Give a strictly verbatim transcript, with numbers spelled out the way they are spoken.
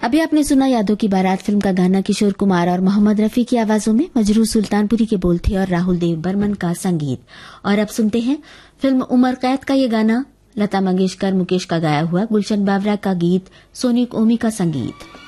अभी आपने सुना यादों की बारात फिल्म का गाना किशोर कुमार और मोहम्मद रफी की आवाजों में। मजरूह सुल्तानपुरी के बोल थे और राहुल देव बर्मन का संगीत। और अब सुनते हैं फिल्म उमर कैद का ये गाना, लता मंगेशकर मुकेश का गाया हुआ, गुलशन बावरा का गीत, सोनी ओमी का संगीत।